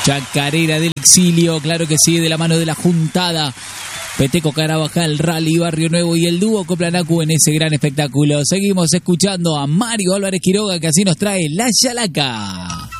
Chacarera del Exilio, claro que sí, de la mano de la Juntada. Peteco Carabajal, Rally Barrio Nuevo y el dúo Coplanacu en ese gran espectáculo. Seguimos escuchando a Mario Álvarez Quiroga, que así nos trae La Chalaca.